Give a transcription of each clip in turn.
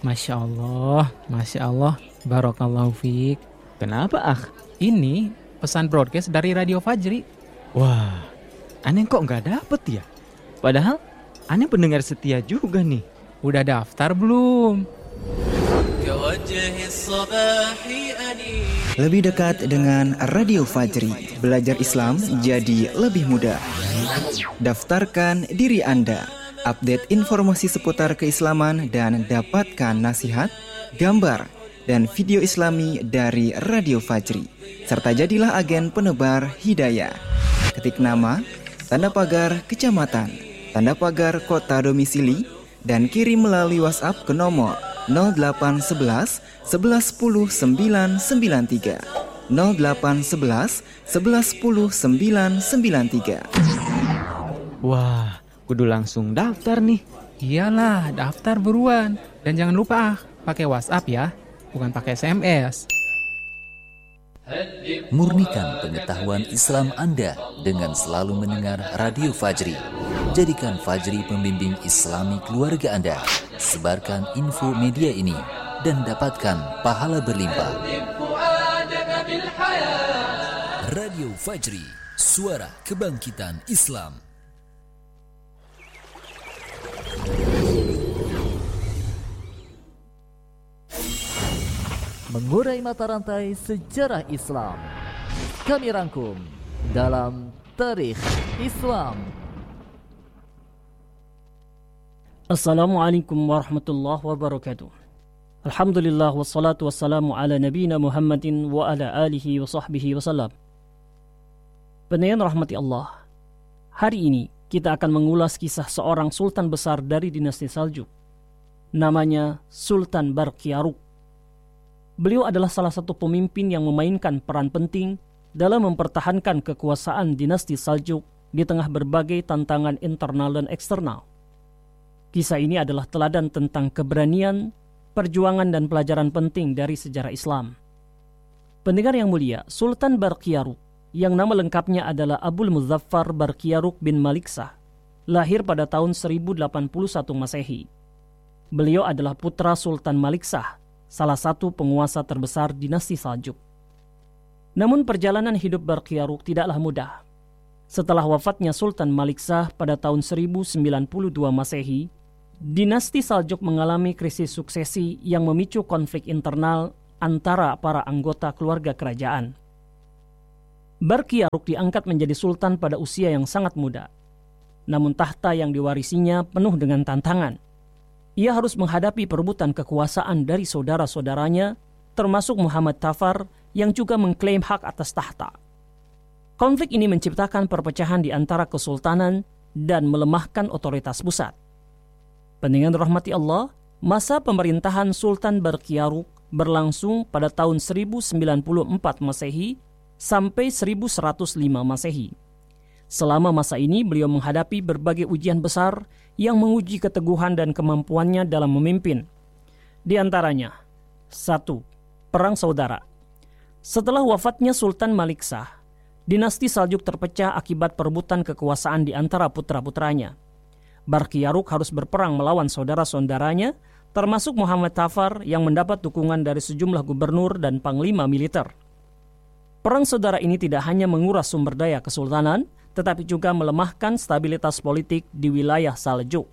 Masya Allah, Barakallahu fiik. Kenapa, Ini pesan broadcast dari Radio Fajri. Wah, aneh kok nggak dapet ya? Padahal aneh pendengar setia juga nih. Udah daftar belum? Lebih dekat dengan Radio Fajri, belajar Islam jadi lebih mudah. Daftarkan diri Anda, update informasi seputar keislaman dan dapatkan nasihat, gambar, dan video Islami dari Radio Fajri. Serta jadilah agen penebar hidayah. Ketik nama, tanda pagar kecamatan, tanda pagar kota domisili, dan kirim melalui WhatsApp ke nomor 0811 11 10 993 0811 11 10 993. Wah, kudu langsung daftar nih. Iyalah, daftar buruan. Dan jangan lupa pakai WhatsApp ya, bukan pakai SMS. Murnikan pengetahuan Islam Anda dengan selalu mendengar Radio Fajri. Jadikan Fajri pembimbing Islami keluarga Anda. Sebarkan info media ini dan dapatkan pahala berlimpah. Radio Fajri, suara kebangkitan Islam. Mengurai mata rantai sejarah Islam. Kami rangkum dalam Tarikh Islam. Assalamualaikum warahmatullahi wabarakatuh. Alhamdulillah wassalatu wassalamu ala nabiyina Muhammadin wa ala alihi wa sahbihi wasallam. Pendengar rahmati Allah, hari ini kita akan mengulas kisah seorang sultan besar dari dinasti Saljuk. Namanya Sultan Barqiaruk. Beliau adalah salah satu pemimpin yang memainkan peran penting dalam mempertahankan kekuasaan dinasti Saljuk di tengah berbagai tantangan internal dan eksternal. Kisah ini adalah teladan tentang keberanian, perjuangan dan pelajaran penting dari sejarah Islam. Pendengar yang mulia, Sultan Barqiaruk yang nama lengkapnya adalah Abul Muzaffar Barqiaruk bin Maliksah, lahir pada tahun 1081 Masehi. Beliau adalah putra Sultan Maliksah, salah satu penguasa terbesar dinasti Saljuk. Namun perjalanan hidup Barqiaruk tidaklah mudah. Setelah wafatnya Sultan Maliksah pada tahun 1092 Masehi, dinasti Saljuk mengalami krisis suksesi yang memicu konflik internal antara para anggota keluarga kerajaan. Barqiaruk diangkat menjadi sultan pada usia yang sangat muda. Namun tahta yang diwarisinya penuh dengan tantangan. Ia harus menghadapi perebutan kekuasaan dari saudara-saudaranya, termasuk Muhammad Tafar yang juga mengklaim hak atas tahta. Konflik ini menciptakan perpecahan di antara kesultanan dan melemahkan otoritas pusat. Pendengar rahmati Allah, masa pemerintahan Sultan Barqiaruk berlangsung pada tahun 1094 Masehi sampai 1105 Masehi. Selama masa ini beliau menghadapi berbagai ujian besar yang menguji keteguhan dan kemampuannya dalam memimpin. Di antaranya, 1. Perang saudara. Setelah wafatnya Sultan Maliksah, dinasti Saljuk terpecah akibat perebutan kekuasaan di antara putra-putranya. Barqiaruk harus berperang melawan saudara-saudaranya, termasuk Muhammad Tafar yang mendapat dukungan dari sejumlah gubernur dan panglima militer. Perang saudara ini tidak hanya menguras sumber daya kesultanan, tetapi juga melemahkan stabilitas politik di wilayah Saljuk.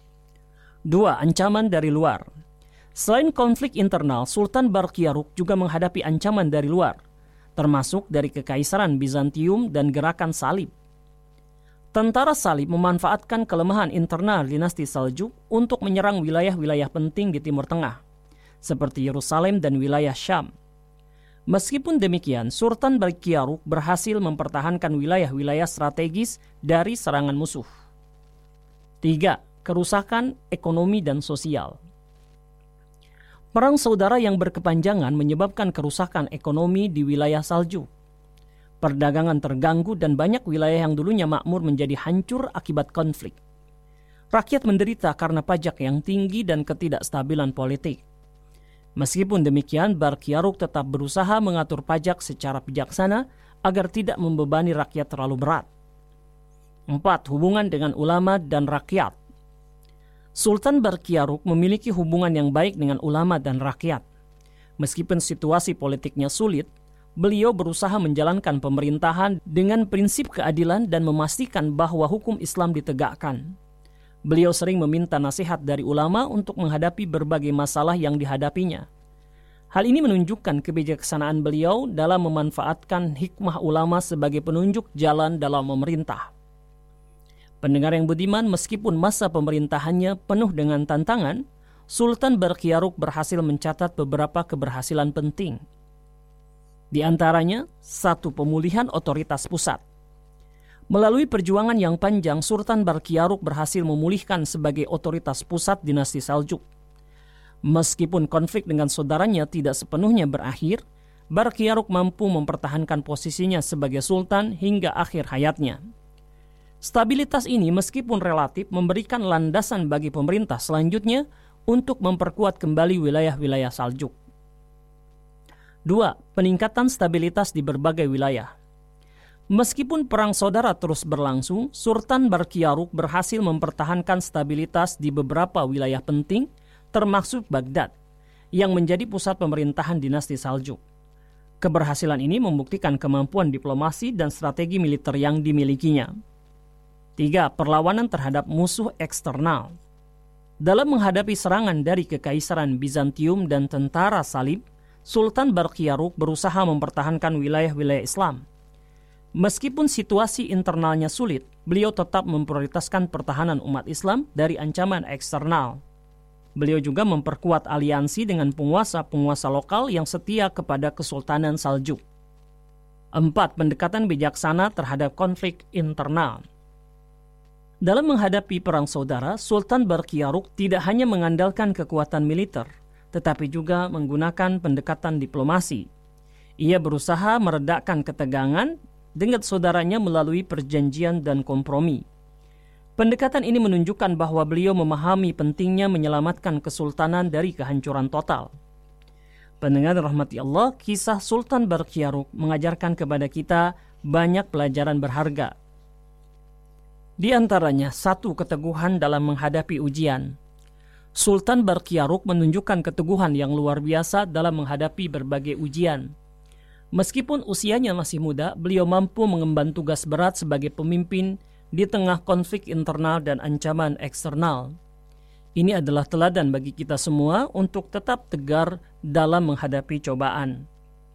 2. Ancaman dari luar. Selain konflik internal, Sultan Barqiaruk juga menghadapi ancaman dari luar, termasuk dari Kekaisaran Bizantium dan gerakan salib. Tentara salib memanfaatkan kelemahan internal dinasti Saljuk untuk menyerang wilayah-wilayah penting di Timur Tengah, seperti Yerusalem dan wilayah Syam. Meskipun demikian, Sultan Barqiaruk berhasil mempertahankan wilayah-wilayah strategis dari serangan musuh. 3. Kerusakan ekonomi dan sosial. Perang saudara yang berkepanjangan menyebabkan kerusakan ekonomi di wilayah Saljuk. Perdagangan terganggu dan banyak wilayah yang dulunya makmur menjadi hancur akibat konflik. Rakyat menderita karena pajak yang tinggi dan ketidakstabilan politik. Meskipun demikian, Barqiaruk tetap berusaha mengatur pajak secara bijaksana agar tidak membebani rakyat terlalu berat. 4. Hubungan dengan ulama dan rakyat. Sultan Barqiaruk memiliki hubungan yang baik dengan ulama dan rakyat. Meskipun situasi politiknya sulit, beliau berusaha menjalankan pemerintahan dengan prinsip keadilan dan memastikan bahwa hukum Islam ditegakkan. Beliau sering meminta nasihat dari ulama untuk menghadapi berbagai masalah yang dihadapinya. Hal ini menunjukkan kebijaksanaan beliau dalam memanfaatkan hikmah ulama sebagai penunjuk jalan dalam memerintah. Pendengar yang budiman, meskipun masa pemerintahannya penuh dengan tantangan, Sultan Barqiaruk berhasil mencatat beberapa keberhasilan penting. Di antaranya, 1. Pemulihan otoritas pusat. Melalui perjuangan yang panjang, Sultan Barqiaruk berhasil memulihkan sebagai otoritas pusat dinasti Seljuk. Meskipun konflik dengan saudaranya tidak sepenuhnya berakhir, Barqiaruk mampu mempertahankan posisinya sebagai sultan hingga akhir hayatnya. Stabilitas ini meskipun relatif memberikan landasan bagi pemerintah selanjutnya untuk memperkuat kembali wilayah-wilayah Seljuk. 2. Peningkatan stabilitas di berbagai wilayah. Meskipun perang saudara terus berlangsung, Sultan Barqiaruk berhasil mempertahankan stabilitas di beberapa wilayah penting, termasuk Baghdad, yang menjadi pusat pemerintahan dinasti Seljuk. Keberhasilan ini membuktikan kemampuan diplomasi dan strategi militer yang dimilikinya. 3. Perlawanan terhadap musuh eksternal. Dalam menghadapi serangan dari Kekaisaran Bizantium dan tentara salib, Sultan Barqiaruk berusaha mempertahankan wilayah-wilayah Islam. Meskipun situasi internalnya sulit, beliau tetap memprioritaskan pertahanan umat Islam dari ancaman eksternal. Beliau juga memperkuat aliansi dengan penguasa-penguasa lokal yang setia kepada Kesultanan Seljuk. 4. Pendekatan bijaksana terhadap konflik internal. Dalam menghadapi perang saudara, Sultan Barqiaruk tidak hanya mengandalkan kekuatan militer, tetapi juga menggunakan pendekatan diplomasi. Ia berusaha meredakan ketegangan dengan saudaranya melalui perjanjian dan kompromi. Pendekatan ini menunjukkan bahwa beliau memahami pentingnya menyelamatkan kesultanan dari kehancuran total. Pendengar rahmati Allah, kisah Sultan Barqiaruk mengajarkan kepada kita banyak pelajaran berharga. Di antaranya, 1. Keteguhan dalam menghadapi ujian. Sultan Barqiaruk menunjukkan keteguhan yang luar biasa dalam menghadapi berbagai ujian. Meskipun usianya masih muda, beliau mampu mengemban tugas berat sebagai pemimpin di tengah konflik internal dan ancaman eksternal. Ini adalah teladan bagi kita semua untuk tetap tegar dalam menghadapi cobaan.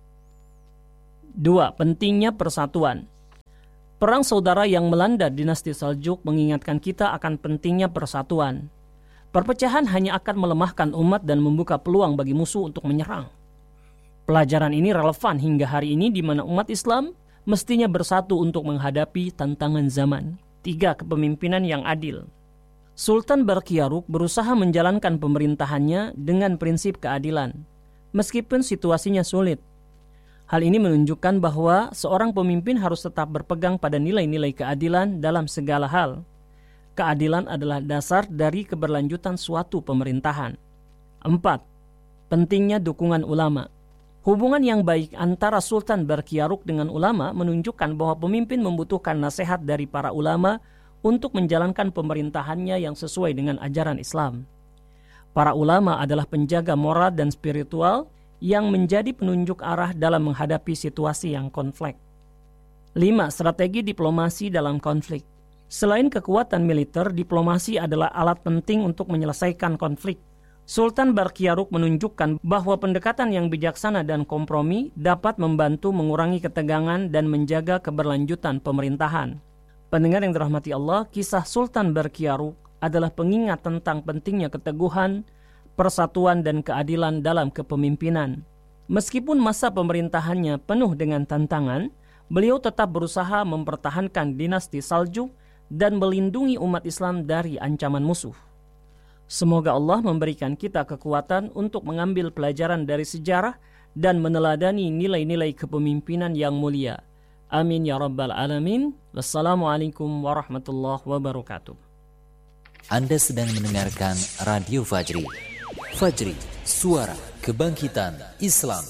2. Pentingnya persatuan. Perang saudara yang melanda dinasti Seljuk mengingatkan kita akan pentingnya persatuan. Perpecahan hanya akan melemahkan umat dan membuka peluang bagi musuh untuk menyerang. Pelajaran ini relevan hingga hari ini di mana umat Islam mestinya bersatu untuk menghadapi tantangan zaman. 3. Kepemimpinan yang adil. Sultan Barqiaruk berusaha menjalankan pemerintahannya dengan prinsip keadilan, meskipun situasinya sulit. Hal ini menunjukkan bahwa seorang pemimpin harus tetap berpegang pada nilai-nilai keadilan dalam segala hal. Keadilan adalah dasar dari keberlanjutan suatu pemerintahan. 4. Pentingnya dukungan ulama. Hubungan yang baik antara Sultan Barqiaruk dengan ulama menunjukkan bahwa pemimpin membutuhkan nasihat dari para ulama untuk menjalankan pemerintahannya yang sesuai dengan ajaran Islam. Para ulama adalah penjaga moral dan spiritual yang menjadi penunjuk arah dalam menghadapi situasi yang konflik. 5. Strategi diplomasi dalam konflik. Selain kekuatan militer, diplomasi adalah alat penting untuk menyelesaikan konflik. Sultan Barqiaruk menunjukkan bahwa pendekatan yang bijaksana dan kompromi dapat membantu mengurangi ketegangan dan menjaga keberlanjutan pemerintahan. Pendengar yang dirahmati Allah, kisah Sultan Barqiaruk adalah pengingat tentang pentingnya keteguhan, persatuan dan keadilan dalam kepemimpinan. Meskipun masa pemerintahannya penuh dengan tantangan, beliau tetap berusaha mempertahankan dinasti Seljuk dan melindungi umat Islam dari ancaman musuh. Semoga Allah memberikan kita kekuatan untuk mengambil pelajaran dari sejarah dan meneladani nilai-nilai kepemimpinan yang mulia. Amin ya rabbal alamin. Wassalamualaikum warahmatullahi wabarakatuh. Anda sedang mendengarkan Radio Fajri. Fajri, suara kebangkitan Islam.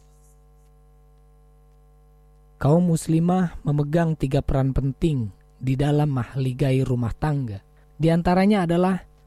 Kaum muslimah memegang 3 peran penting di dalam mahligai rumah tangga. Di antaranya adalah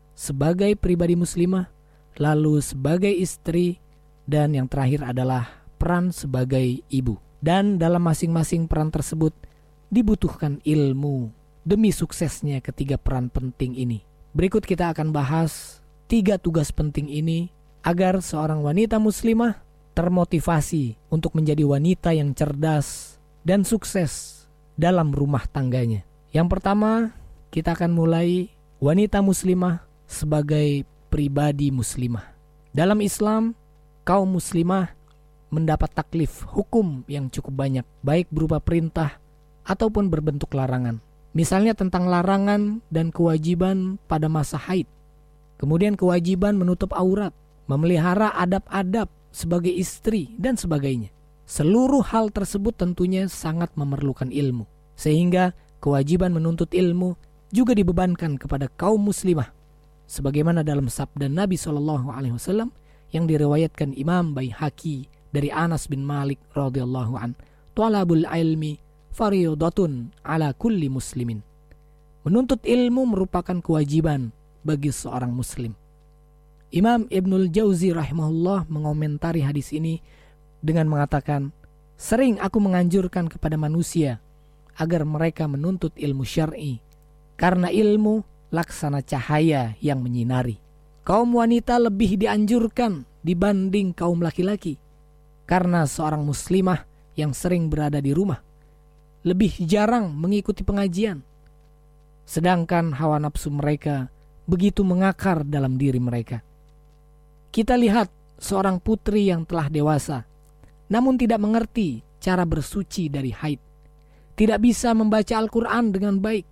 sebagai pribadi muslimah, lalu sebagai istri, dan yang terakhir adalah peran sebagai ibu. Dan dalam masing-masing peran tersebut dibutuhkan ilmu demi suksesnya ketiga peran penting ini. Berikut kita akan bahas 3 tugas penting ini agar seorang wanita muslimah termotivasi untuk menjadi wanita yang cerdas dan sukses dalam rumah tangganya. Yang pertama, kita akan mulai wanita muslimah sebagai pribadi muslimah. Dalam Islam, kaum muslimah mendapat taklif hukum yang cukup banyak, baik berupa perintah ataupun berbentuk larangan. Misalnya tentang larangan dan kewajiban pada masa haid. Kemudian kewajiban menutup aurat, memelihara adab-adab sebagai istri, dan sebagainya. Seluruh hal tersebut tentunya sangat memerlukan ilmu. Sehingga kewajiban menuntut ilmu juga dibebankan kepada kaum muslimah. Sebagaimana dalam sabda Nabi SAW yang diriwayatkan Imam Baihaqi dari Anas bin Malik radhiyallahu an, "Talabul ilmi fardhatun ala kulli muslimin." Menuntut ilmu merupakan kewajiban bagi seorang muslim. Imam Ibnul Jauzi rahimahullah mengomentari hadis ini dengan mengatakan, "Sering aku menganjurkan kepada manusia agar mereka menuntut ilmu syar'i, karena ilmu laksana cahaya yang menyinari. Kaum wanita lebih dianjurkan dibanding kaum laki-laki, karena seorang muslimah yang sering berada di rumah lebih jarang mengikuti pengajian, sedangkan hawa nafsu mereka begitu mengakar dalam diri mereka. Kita lihat seorang putri yang telah dewasa, namun tidak mengerti cara bersuci dari haid, tidak bisa membaca Al-Quran dengan baik,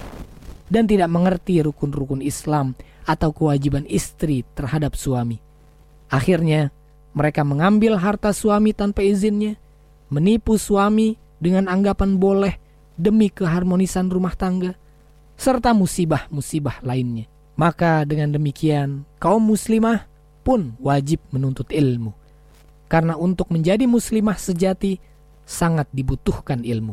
dan tidak mengerti rukun-rukun Islam atau kewajiban istri terhadap suami. Akhirnya, mereka mengambil harta suami tanpa izinnya, menipu suami dengan anggapan boleh demi keharmonisan rumah tangga, serta musibah-musibah lainnya. Maka dengan demikian, kaum muslimah pun wajib menuntut ilmu. Karena untuk menjadi muslimah sejati, sangat dibutuhkan ilmu.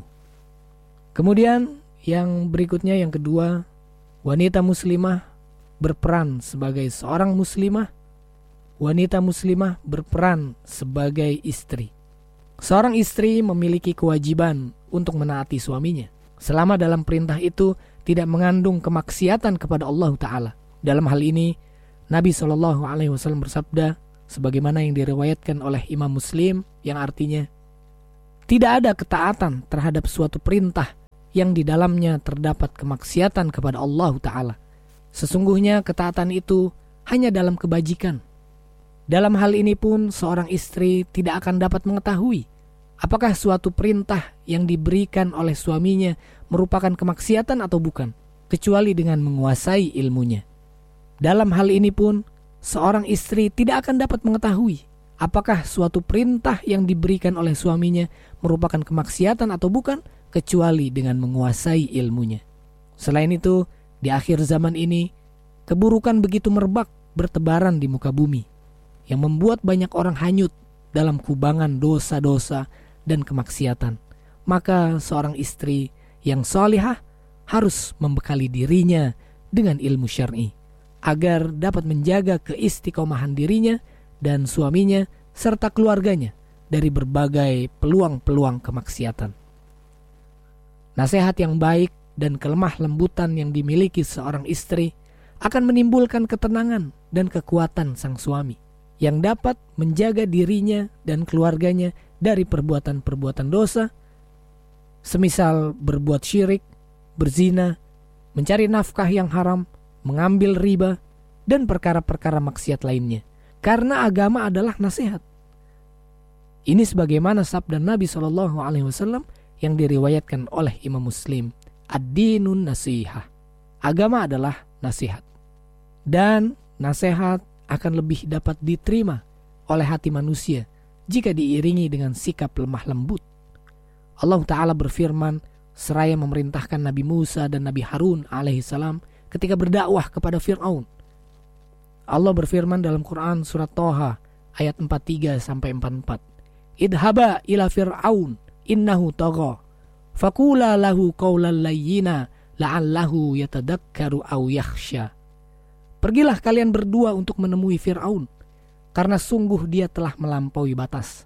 Kemudian, yang berikutnya, yang kedua, wanita muslimah berperan sebagai seorang muslimah. Wanita muslimah berperan sebagai istri. Seorang istri memiliki kewajiban untuk menaati suaminya, selama dalam perintah itu tidak mengandung kemaksiatan kepada Allah Ta'ala. Dalam hal ini, Nabi SAW bersabda, sebagaimana yang diriwayatkan oleh Imam Muslim, yang artinya, tidak ada ketaatan terhadap suatu perintah yang di dalamnya terdapat kemaksiatan kepada Allah Ta'ala. Sesungguhnya ketaatan itu hanya dalam kebajikan. Dalam hal ini pun seorang istri tidak akan dapat mengetahui apakah suatu perintah yang diberikan oleh suaminya merupakan kemaksiatan atau bukan, kecuali dengan menguasai ilmunya. Dalam hal ini pun seorang istri tidak akan dapat mengetahui apakah suatu perintah yang diberikan oleh suaminya merupakan kemaksiatan atau bukan, kecuali dengan menguasai ilmunya. Selain itu, di akhir zaman ini, keburukan begitu merebak bertebaran di muka bumi, yang membuat banyak orang hanyut dalam kubangan dosa-dosa dan kemaksiatan. Maka seorang istri yang salihah harus membekali dirinya dengan ilmu syar'i, agar dapat menjaga keistiqomahan dirinya dan suaminya serta keluarganya dari berbagai peluang-peluang kemaksiatan. Nasihat yang baik dan kelemah lembutan yang dimiliki seorang istri akan menimbulkan ketenangan dan kekuatan sang suami, yang dapat menjaga dirinya dan keluarganya dari perbuatan-perbuatan dosa, semisal berbuat syirik, berzina, mencari nafkah yang haram, mengambil riba, dan perkara-perkara maksiat lainnya. Karena agama adalah nasihat. Ini sebagaimana sabda Nabi SAW yang diriwayatkan oleh Imam Muslim, ad-dinun nasihah. Agama adalah nasihat. Dan nasihat akan lebih dapat diterima oleh hati manusia jika diiringi dengan sikap lemah lembut. Allah Ta'ala berfirman seraya memerintahkan Nabi Musa dan Nabi Harun alaihissalam ketika berdakwah kepada Fir'aun. Allah berfirman dalam Quran surat Toha ayat 43-44, idhaba ila Fir'aun innahu tagha faqula lahu qawlan layyina la'allahu yatadakkaru aw yakhsha. Pergilah kalian berdua untuk menemui Fir'aun, karena sungguh dia telah melampaui batas.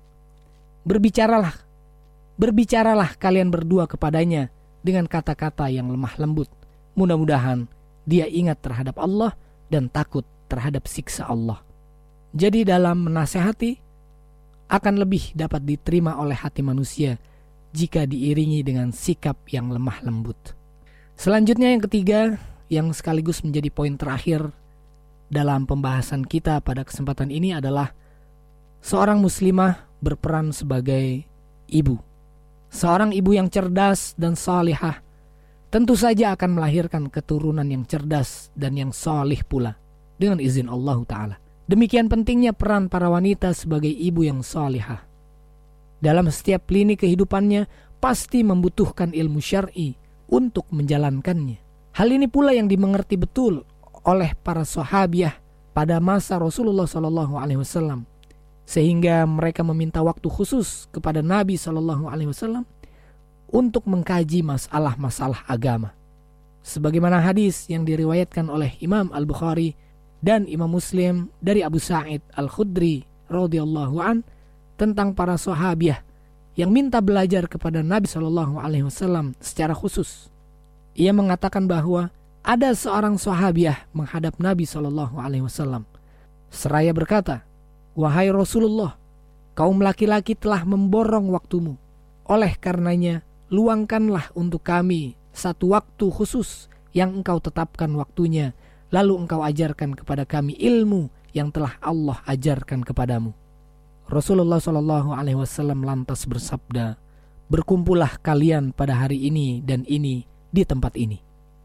Berbicaralah kalian berdua kepadanya dengan kata-kata yang lemah lembut. Mudah-mudahan dia ingat terhadap Allah dan takut terhadap siksa Allah. Jadi dalam menasehati akan lebih dapat diterima oleh hati manusia jika diiringi dengan sikap yang lemah lembut. Selanjutnya yang ketiga, yang sekaligus menjadi poin terakhir dalam pembahasan kita pada kesempatan ini adalah seorang muslimah berperan sebagai ibu. Seorang ibu yang cerdas dan salihah tentu saja akan melahirkan keturunan yang cerdas dan yang salih pula dengan izin Allah Ta'ala. Demikian pentingnya peran para wanita sebagai ibu yang salihah. Dalam setiap lini kehidupannya pasti membutuhkan ilmu syar'i untuk menjalankannya. Hal ini pula yang dimengerti betul oleh para sahabiah pada masa Rasulullah SAW, sehingga mereka meminta waktu khusus kepada Nabi SAW untuk mengkaji masalah-masalah agama. Sebagaimana hadis yang diriwayatkan oleh Imam Al-Bukhari dan Imam Muslim dari Abu Sa'id Al-Khudri radhiyallahu an tentang para sahabiah yang minta belajar kepada Nabi SAW secara khusus. Ia mengatakan bahwa ada seorang sahabiah menghadap Nabi SAW seraya berkata, "Wahai Rasulullah, kaum laki-laki telah memborong waktumu. Oleh karenanya, luangkanlah untuk kami satu waktu khusus yang engkau tetapkan waktunya, lalu engkau ajarkan kepada kami ilmu yang telah Allah ajarkan kepadamu." Rasulullah SAW lantas bersabda, "Berkumpullah kalian pada hari ini dan ini di tempat ini."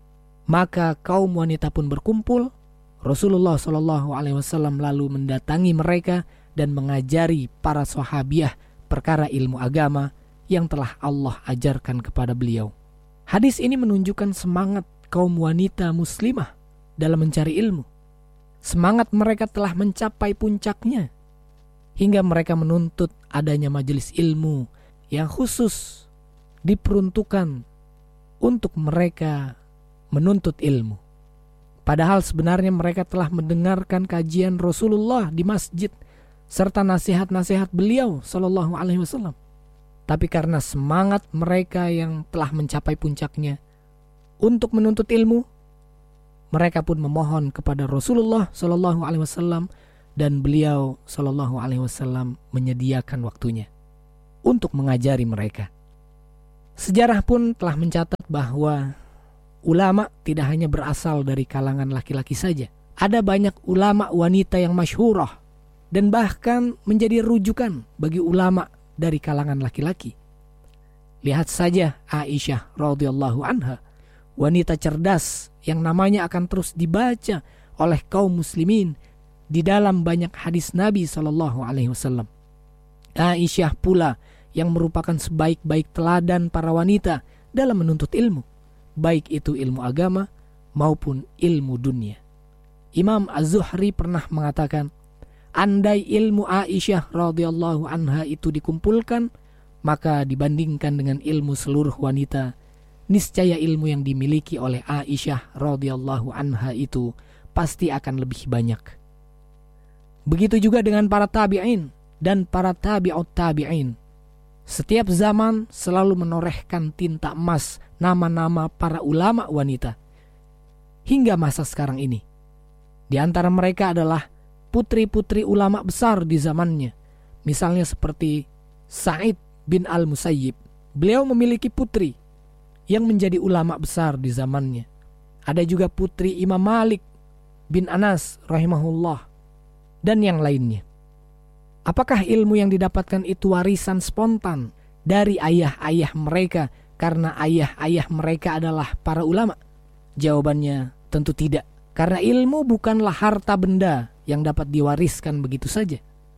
Maka kaum wanita pun berkumpul. Rasulullah SAW lalu mendatangi mereka dan mengajari para sahabiah perkara ilmu agama yang telah Allah ajarkan kepada beliau. Hadis ini menunjukkan semangat kaum wanita muslimah dalam mencari ilmu. Semangat mereka telah mencapai puncaknya hingga mereka menuntut adanya majelis ilmu yang khusus diperuntukkan untuk mereka menuntut ilmu. Padahal sebenarnya mereka telah mendengarkan kajian Rasulullah di masjid serta nasihat-nasihat beliau SAW. Tapi karena semangat mereka yang telah mencapai puncaknya untuk menuntut ilmu, mereka pun memohon kepada Rasulullah SAW dan beliau SAW menyediakan waktunya untuk mengajari mereka. Sejarah pun telah mencatat bahwa ulama tidak hanya berasal dari kalangan laki-laki saja. Ada banyak ulama wanita yang masyhurah dan bahkan menjadi rujukan bagi ulama dari kalangan laki-laki. Lihat saja Aisyah radhiyallahu anha, wanita cerdas yang namanya akan terus dibaca oleh kaum muslimin di dalam banyak hadis Nabi SAW. Aisyah pula yang merupakan sebaik-baik teladan para wanita dalam menuntut ilmu, baik itu ilmu agama maupun ilmu dunia. Imam Az-Zuhri pernah mengatakan, andai ilmu Aisyah radhiyallahu anha itu dikumpulkan, maka dibandingkan dengan ilmu seluruh wanita, niscaya ilmu yang dimiliki oleh Aisyah radhiyallahu anha itu pasti akan lebih banyak. Begitu juga dengan para tabi'in dan para tabi'ut tabi'in. Setiap zaman selalu menorehkan tinta emas nama-nama para ulama wanita hingga masa sekarang ini. Di antara mereka adalah putri-putri ulama besar di zamannya. Misalnya seperti Sa'id bin Al-Musayyib. Beliau memiliki putri yang menjadi ulama besar di zamannya. Ada juga putri Imam Malik bin Anas rahimahullah dan yang lainnya. Apakah ilmu yang didapatkan itu warisan spontan dari ayah-ayah mereka karena ayah-ayah mereka adalah para ulama? Jawabannya tentu tidak. Karena ilmu bukanlah harta benda yang dapat diwariskan begitu saja.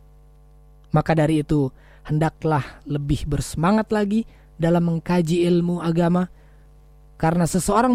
Maka dari itu, hendaklah lebih bersemangat lagi dalam mengkaji ilmu agama. Karena seorang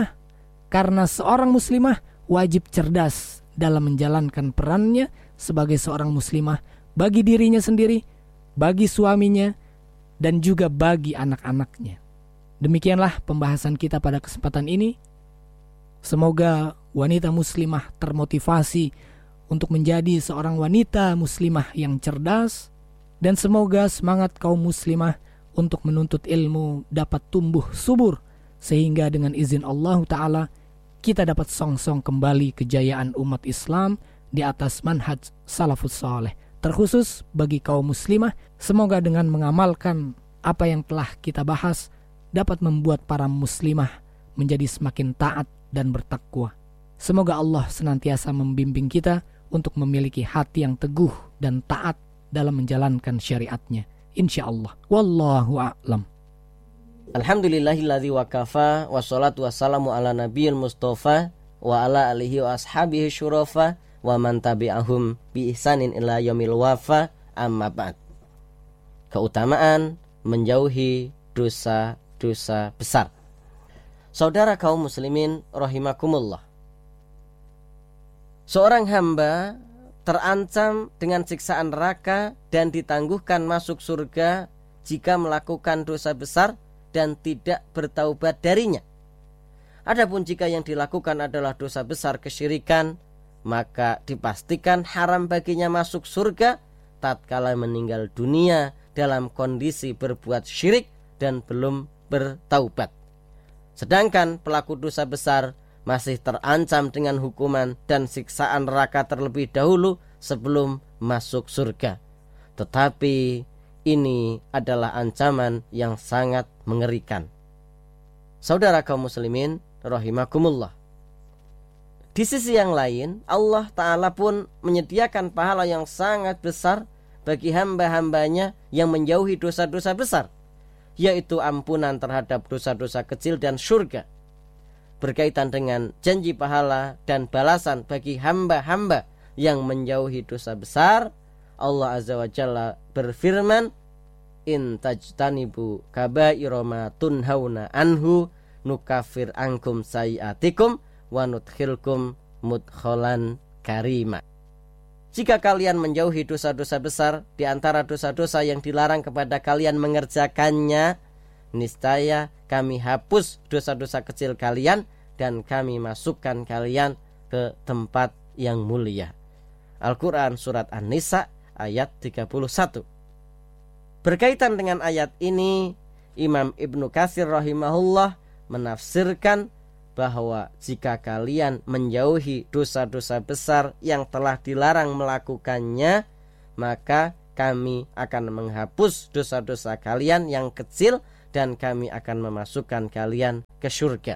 muslimah wajib cerdas dalam menjalankan perannya sebagai seorang muslimah bagi dirinya sendiri, bagi suaminya, dan juga bagi anak-anaknya. Demikianlah pembahasan kita pada kesempatan ini. Semoga wanita muslimah termotivasi untuk menjadi seorang wanita muslimah yang cerdas, dan semoga semangat kaum muslimah untuk menuntut ilmu dapat tumbuh subur, sehingga dengan izin Allah Ta'ala kita dapat songsong kembali kejayaan umat Islam di atas manhaj salafus saleh. Terkhusus bagi kaum muslimah, semoga dengan mengamalkan apa yang telah kita bahas dapat membuat para muslimah menjadi semakin taat dan bertakwa. Semoga Allah senantiasa membimbing kita untuk memiliki hati yang teguh dan taat dalam menjalankan syariatnya, insyaallah. Wallahu a'lam. Alhamdulillahilladzi wakafa, wassalatu wassalamu ala nabiyil mustafa wa ala alihi wa ashabihi syurafa wa man tabi'ahum bi ihsanin ila yaumil wafa, amma ba'd. Keutamaan menjauhi dosa-dosa besar. Saudara kaum muslimin rahimakumullah, seorang hamba terancam dengan siksaan neraka dan ditangguhkan masuk surga jika melakukan dosa besar dan tidak bertaubat darinya. Adapun jika yang dilakukan adalah dosa besar kesyirikan, maka dipastikan haram baginya masuk surga tatkala meninggal dunia dalam kondisi berbuat syirik dan belum bertaubat. Sedangkan pelaku dosa besar masih terancam dengan hukuman dan siksaan neraka terlebih dahulu sebelum masuk surga. Tetapi ini adalah ancaman yang sangat mengerikan. Saudara kaum muslimin rahimakumullah, di sisi yang lain Allah Ta'ala pun menyediakan pahala yang sangat besar bagi hamba-hambanya yang menjauhi dosa-dosa besar, yaitu ampunan terhadap dosa-dosa kecil dan surga. Berkaitan dengan janji pahala dan balasan bagi hamba-hamba yang menjauhi dosa besar, Allah Azza wa Jalla berfirman, in tajtanibu kaba'ira ma tunhauna anhu nukafir ankum sayiatikum wa nudkhilkum mudkhalan karima. Jika kalian menjauhi dosa-dosa besar, di antara dosa-dosa yang dilarang kepada kalian mengerjakannya, niscaya kami hapus dosa-dosa kecil kalian dan kami masukkan kalian ke tempat yang mulia. Al-Quran Surat An-Nisa ayat 31. Berkaitan dengan ayat ini, Imam Ibnu Katsir rahimahullah menafsirkan bahwa jika kalian menjauhi dosa-dosa besar yang telah dilarang melakukannya, maka kami akan menghapus dosa-dosa kalian yang kecil dan kami akan memasukkan kalian ke surga.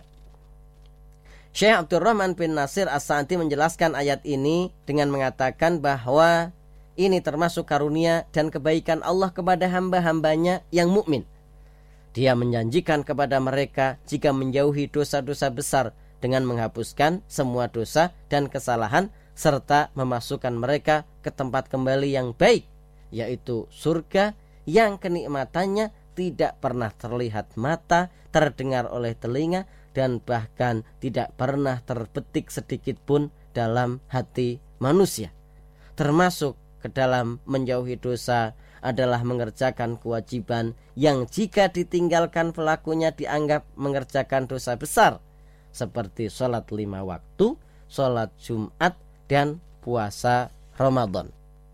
Syekh Abdurrahman bin Nasir As-Sa'di menjelaskan ayat ini dengan mengatakan bahwa ini termasuk karunia dan kebaikan Allah kepada hamba-hambanya yang mukmin. Dia menjanjikan kepada mereka jika menjauhi dosa-dosa besar dengan menghapuskan semua dosa dan kesalahan serta memasukkan mereka ke tempat kembali yang baik, yaitu surga yang kenikmatannya tidak pernah terlihat mata, terdengar oleh telinga, dan bahkan tidak pernah terbetik sedikit pun dalam hati manusia. Termasuk ke dalam menjauhi dosa adalah mengerjakan kewajiban yang jika ditinggalkan pelakunya dianggap mengerjakan dosa besar, seperti sholat 5 waktu, sholat Jumat, dan puasa Ramadan.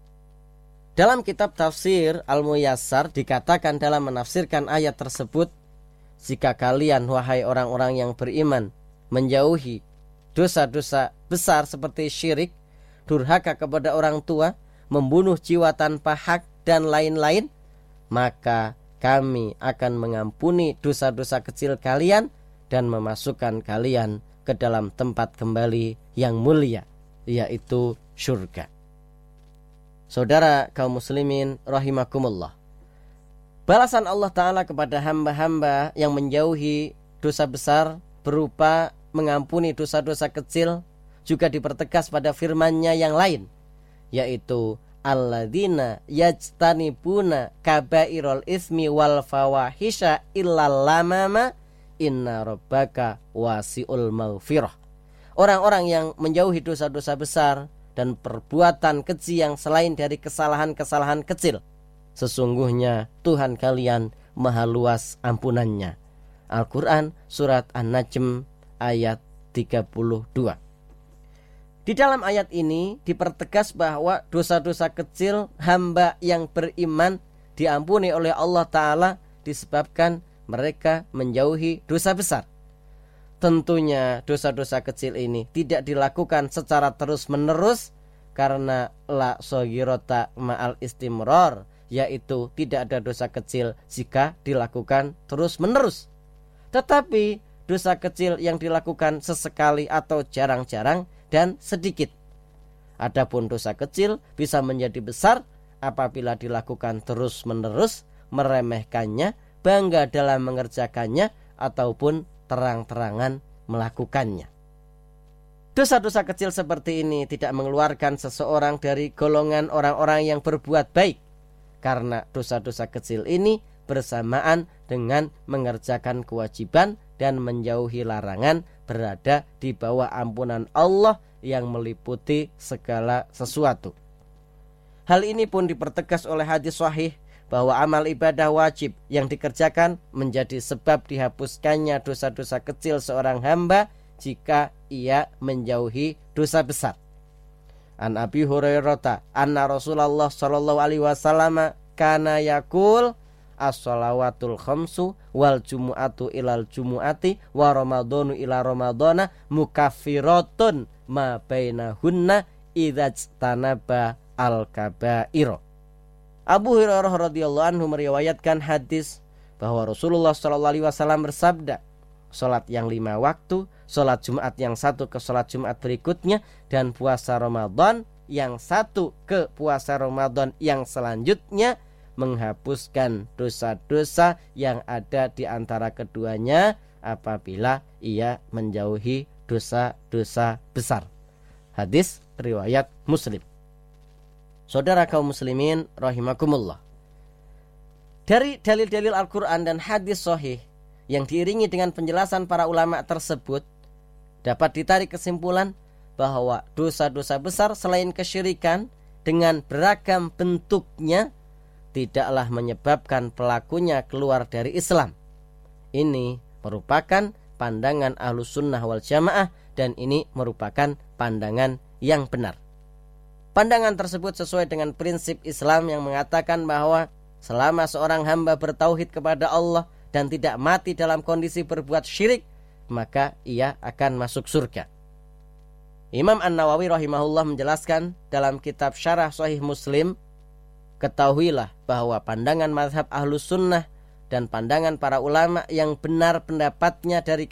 Dalam kitab tafsir Al-Muyassar dikatakan dalam menafsirkan ayat tersebut, jika kalian wahai orang-orang yang beriman menjauhi dosa-dosa besar seperti syirik, durhaka kepada orang tua, membunuh jiwa tanpa hak, dan lain-lain, maka kami akan mengampuni dosa-dosa kecil kalian dan memasukkan kalian ke dalam tempat kembali yang mulia, yaitu surga. Saudara kaum muslimin rahimakumullah, balasan Allah Ta'ala kepada hamba-hamba yang menjauhi dosa besar berupa mengampuni dosa-dosa kecil juga dipertegas pada firman-Nya yang lain, yaitu alladzina yajtanibuna kaba'irul ismi wal fawahisha illal lamama inna rabbaka wasi'ul maghfirah. Orang-orang yang menjauhi dosa-dosa besar dan perbuatan keji yang selain dari kesalahan-kesalahan kecil, sesungguhnya Tuhan kalian maha luas ampunannya. Al-Quran Surat An-Najm ayat 32. Di dalam ayat ini dipertegas bahwa dosa-dosa kecil hamba yang beriman diampuni oleh Allah Ta'ala disebabkan mereka menjauhi dosa besar. Tentunya dosa-dosa kecil ini tidak dilakukan secara terus-menerus karena la shaghirata ma'al istimrar, yaitu tidak ada dosa kecil jika dilakukan terus-menerus. Tetapi dosa kecil yang dilakukan sesekali atau jarang-jarang dan sedikit. Adapun dosa kecil bisa menjadi besar apabila dilakukan terus-menerus, meremehkannya, bangga dalam mengerjakannya, ataupun terang-terangan melakukannya. Dosa-dosa kecil seperti ini tidak mengeluarkan seseorang dari golongan orang-orang yang berbuat baik, karena dosa-dosa kecil ini bersamaan dengan mengerjakan kewajiban dan menjauhi larangan berada di bawah ampunan Allah yang meliputi segala sesuatu. Hal ini pun dipertegas oleh hadis sahih bahwa amal ibadah wajib yang dikerjakan menjadi sebab dihapuskannya dosa-dosa kecil seorang hamba jika ia menjauhi dosa besar. An Abi Hurairah anna Rasulullah sallallahu alaihi wasallam kana yaqul as-shalawatul khamsu wal jumu'atu ilal jumu'ati wa ramadhanu ila ramadhana mukaffiratun ma bainahunna idzajtanaba al-kaba'ira. Abu Hurairah radhiyallahu anhu meriwayatkan hadis bahwa Rasulullah sallallahu alaihi wasallam bersabda, salat yang 5 waktu, salat Jumat yang 1 ke salat Jumat berikutnya, dan puasa Ramadan yang 1 ke puasa Ramadan yang selanjutnya menghapuskan dosa-dosa yang ada di antara keduanya apabila ia menjauhi dosa-dosa besar. Hadis riwayat Muslim. Saudara kaum muslimin rahimakumullah. Dari dalil-dalil Al-Quran dan hadis sahih yang diiringi dengan penjelasan para ulama tersebut, dapat ditarik kesimpulan bahwa dosa-dosa besar selain kesyirikan dengan beragam bentuknya tidaklah menyebabkan pelakunya keluar dari Islam. Ini merupakan pandangan Ahlus Sunnah wal Jamaah, dan ini merupakan pandangan yang benar. Pandangan tersebut sesuai dengan prinsip Islam yang mengatakan bahwa selama seorang hamba bertauhid kepada Allah dan tidak mati dalam kondisi berbuat syirik, maka ia akan masuk surga. Imam An-Nawawi rahimahullah menjelaskan dalam kitab Syarah Sahih Muslim, ketahuilah bahwa pandangan mazhab Ahlus Sunnah dan pandangan para ulama yang benar pendapatnya dari